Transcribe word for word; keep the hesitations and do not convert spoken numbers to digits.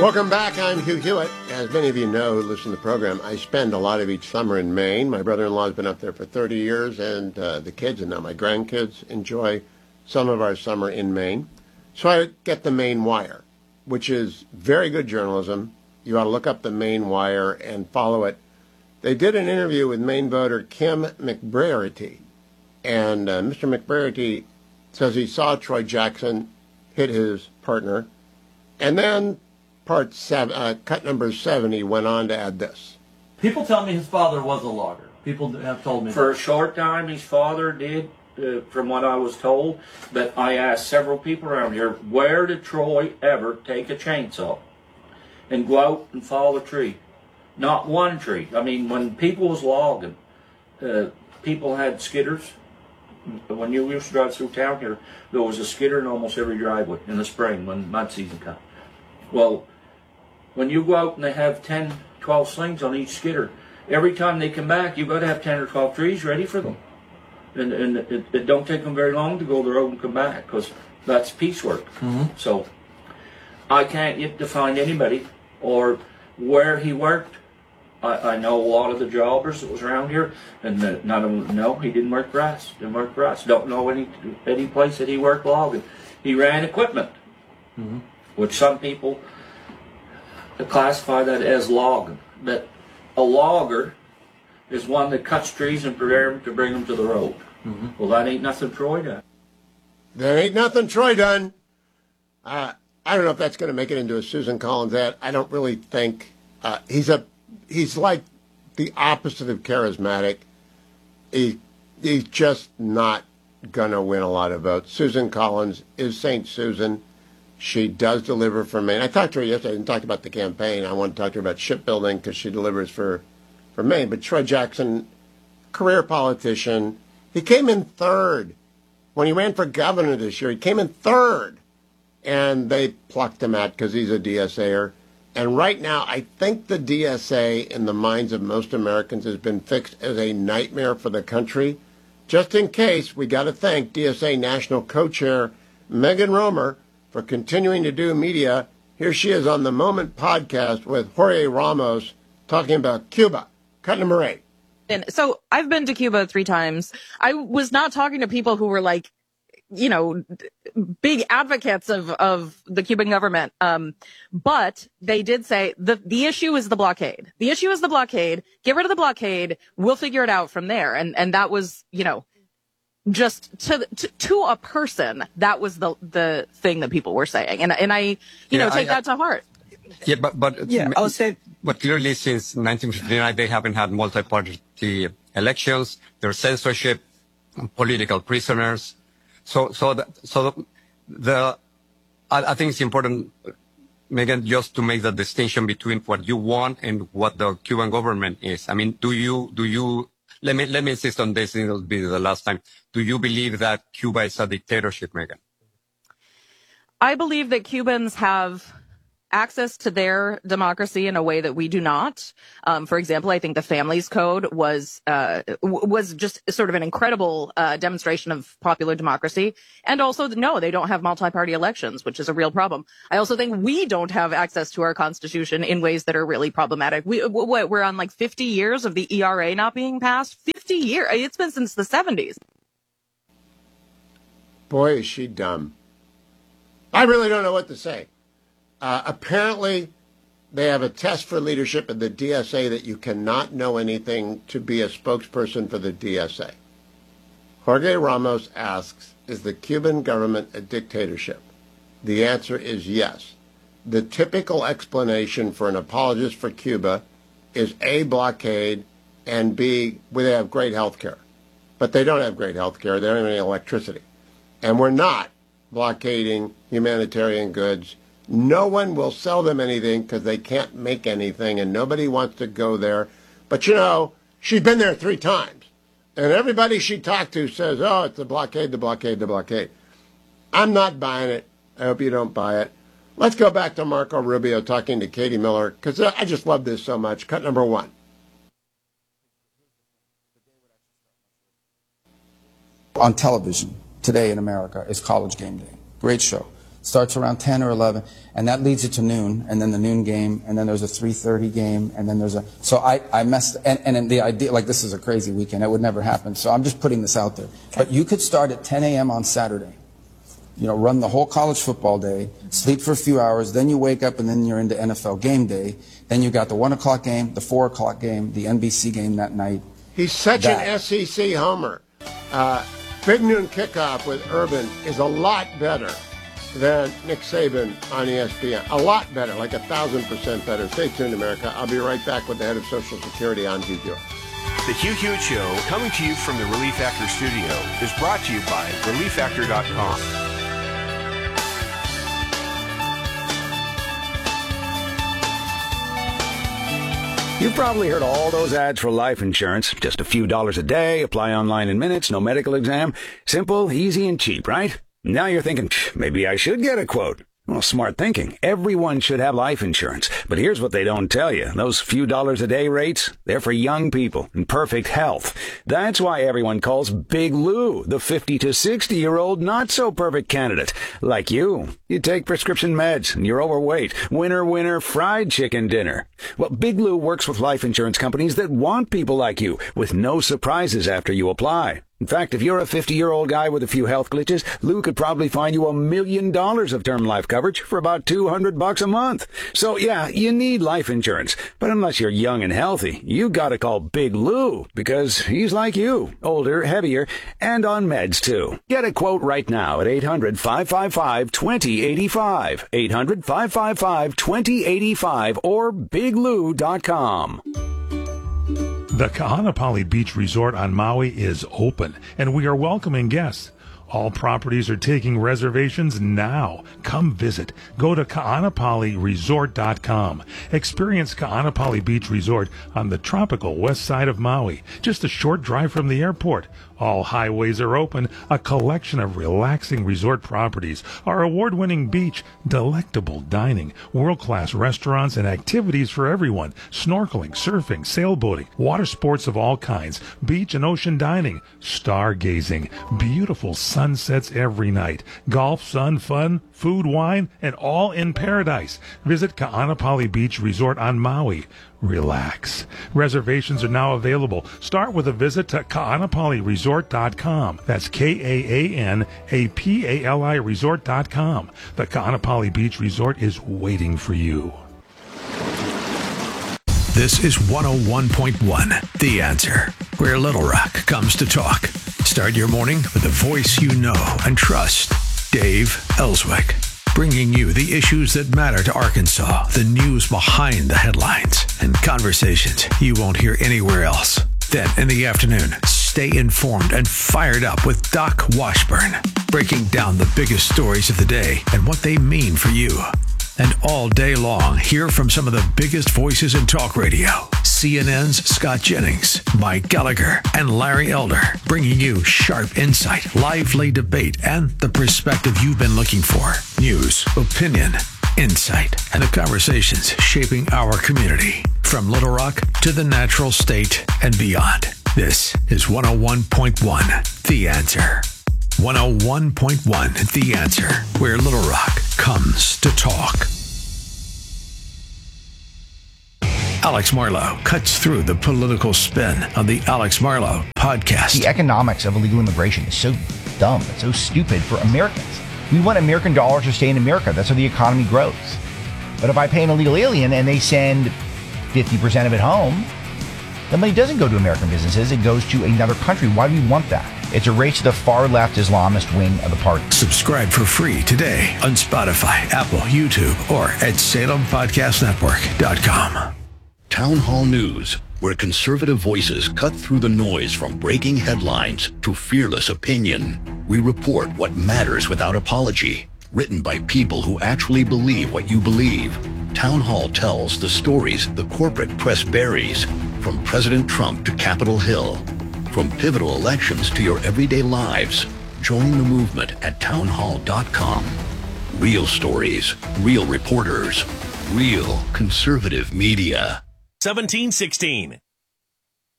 Welcome back. I'm Hugh Hewitt. As many of you know who listen to the program, I spend a lot of each summer in Maine. My brother-in-law has been up there for thirty years, and uh, the kids and now my grandkids enjoy some of our summer in Maine. So I get the Maine Wire, which is very good journalism. You ought to look up the Maine Wire and follow it. They did an interview with Maine voter Kim McBrearty, and uh, Mister McBrearty says he saw Troy Jackson hit his partner, and then part seven, uh, cut number seven, he went on to add this. People tell me his father was a logger. People have told me For that. a short time, his father did, uh, from what I was told. But I asked several people around here, where did Troy ever take a chainsaw and go out and fall a tree? Not one tree. I mean, when people was logging, uh, people had skidders. When you used to drive through town here, there was a skidder in almost every driveway in the spring when mud season comes. Well, when you go out and they have ten, twelve slings on each skidder, every time they come back, you've got to have ten or twelve trees ready for them. And, and it, it don't take them very long to go the road and come back, because that's piecework. Mm-hmm. So I can't yet define anybody or where he worked. I, I know a lot of the jobbers that was around here, and the, none of them, no, he didn't work grass. Didn't work grass. Don't know any any place that he worked logging. He ran equipment, mm-hmm. which some people classify that as logging. But a logger is one that cuts trees and prepare them to bring them to the road. Mm-hmm. Well, that ain't nothing Troy done. There ain't nothing Troy done. Uh, I don't know if that's going to make it into a Susan Collins ad. I don't really think uh, he's a he's like the opposite of charismatic. He he's just not going to win a lot of votes. Susan Collins is Saint Susan. She does deliver for Maine. I talked to her yesterday and talked about the campaign. I want to talk to her about shipbuilding because she delivers for, for Maine. But Troy Jackson, career politician, he came in third. When he ran for governor this year, he came in third. And they plucked him out because he's a D S A-er. And right now, I think the D S A in the minds of most Americans has been fixed as a nightmare for the country. Just in case, we got to thank D S A National Co-Chair Megan Romer for continuing to do media. Here she is on the Moment podcast with Jorge Ramos talking about Cuba. Cut number eight. And so I've been to Cuba three times. I was not talking to people who were like, you know, big advocates of, of the Cuban government. Um, but they did say the, the issue is the blockade. The issue is the blockade. Get rid of the blockade. We'll figure it out from there. And, and that was, you know, just to, to, to a person, that was the, the thing that people were saying. And, and I, you yeah, know, take I, that to heart. Yeah, but, but, yeah, I'll say, but clearly since nineteen fifty-nine, they haven't had multi-party elections. There's censorship, political prisoners. So, so, the, so the, the I, I think it's important, Megan, just to make the distinction between what you want and what the Cuban government is. I mean, do you, do you, let me, let me insist on this, and it'll be the last time. Do you believe that Cuba is a dictatorship, Megan? I believe that Cubans have access to their democracy in a way that we do not. Um, for example, I think the Families Code was uh, w- was just sort of an incredible uh, demonstration of popular democracy. And also, no, they don't have multi-party elections, which is a real problem. I also think we don't have access to our constitution in ways that are really problematic. We w- we're on like fifty years of the E R A not being passed. fifty years. It's been since the seventies. Boy, is she dumb. I really don't know what to say. Uh, apparently, they have a test for leadership at the D S A that you cannot know anything to be a spokesperson for the D S A. Jorge Ramos asks, is the Cuban government a dictatorship? The answer is yes. The typical explanation for an apologist for Cuba is A, blockade, and B, well, they have great health care. But they don't have great health care. They don't have any electricity. And we're not blockading humanitarian goods. No one will sell them anything because they can't make anything, and nobody wants to go there. But, you know, she's been there three times. And everybody she talked to says, oh, it's the blockade, the blockade, the blockade. I'm not buying it. I hope you don't buy it. Let's go back to Marco Rubio talking to Katie Miller, because I just love this so much. Cut number one. On television today in America is College Game Day. Great show. Starts around ten or eleven, and that leads it to noon, and then the noon game, and then there's a three thirty game, and then there's a, so I, I messed, and, and the idea, like this is a crazy weekend, it would never happen, so I'm just putting this out there. But you could start at ten a.m. on Saturday, you know, run the whole college football day, sleep for a few hours, then you wake up and then you're into N F L game day, then you got the one o'clock game, the four o'clock game, the N B C game that night. He's such that. an S E C homer. Uh, Big Noon Kickoff with Urban is a lot better than Nick Saban on E S P N. A lot better, like a thousand percent better. Stay tuned, America. I'll be right back with the head of Social Security on Hugh Hewitt. The Hugh Hewitt Show, coming to you from the Relief Factor studio, is brought to you by relief factor dot com. You've probably heard all those ads for life insurance. Just a few dollars a day, apply online in minutes, no medical exam. Simple, easy, and cheap, right? Now you're thinking, maybe I should get a quote. Well, smart thinking. Everyone should have life insurance. But here's what they don't tell you. Those few dollars a day rates, they're for young people in perfect health. That's why everyone calls Big Lou the fifty to sixty-year-old not-so-perfect candidate. Like you. You take prescription meds and you're overweight. Winner, winner, fried chicken dinner. Well, Big Lou works with life insurance companies that want people like you with no surprises after you apply. In fact, if you're a fifty-year-old guy with a few health glitches, Lou could probably find you a million dollars of term life coverage for about two hundred bucks a month. So yeah, you need life insurance. But unless you're young and healthy, you gotta call Big Lou because he's like you, older, heavier, and on meds too. Get a quote right now at eight hundred, five five five, two zero eight five, eight hundred, five five five, two zero eight five, or big lou dot com. The Kahanapali Beach Resort on Maui is open, and we are welcoming guests. All properties are taking reservations now. Come visit. Go to kaanapali resort dot com. Experience Kaanapali Beach Resort on the tropical west side of Maui, just a short drive from the airport. All highways are open, a collection of relaxing resort properties, our award-winning beach, delectable dining, world-class restaurants and activities for everyone, snorkeling, surfing, sailboating, water sports of all kinds, beach and ocean dining, stargazing, beautiful sunsets every night, golf, sun, fun, food, wine, and all in paradise. Visit Kaanapali Beach Resort on Maui. Relax. Reservations are now available. Start with a visit to kaanapali resort dot com. That's K A A N A P A L I resort dot com. The Kaanapali Beach Resort is waiting for you. This is one oh one point one, The Answer, where Little Rock comes to talk. Start your morning with a voice you know and trust. Dave Ellswick, bringing you the issues that matter to Arkansas, the news behind the headlines, and conversations you won't hear anywhere else. Then in the afternoon, stay informed and fired up with Doc Washburn, breaking down the biggest stories of the day and what they mean for you. And all day long, hear from some of the biggest voices in talk radio. C N N's Scott Jennings, Mike Gallagher, and Larry Elder, bringing you sharp insight, lively debate, and the perspective you've been looking for. News, opinion, insight, and the conversations shaping our community. From Little Rock to the natural state and beyond. This is one oh one point one, The Answer. one oh one point one, The Answer, where Little Rock comes to talk. Alex Marlow cuts through the political spin on the Alex Marlow podcast. The economics of illegal immigration is so dumb. It's so stupid for Americans. We want American dollars to stay in America. That's how the economy grows. But if I pay an illegal alien and they send fifty percent of it home, the money doesn't go to American businesses. It goes to another country. Why do we want that? It's a race to the far-left Islamist wing of the party. Subscribe for free today on Spotify, Apple, YouTube, or at salem podcast network dot com. Town Hall News, where conservative voices cut through the noise from breaking headlines to fearless opinion. We report what matters without apology. Written by people who actually believe what you believe. Town Hall tells the stories the corporate press buries, from President Trump to Capitol Hill. From pivotal elections to your everyday lives, join the movement at town hall dot com. Real stories, real reporters, real conservative media. seventeen sixteen.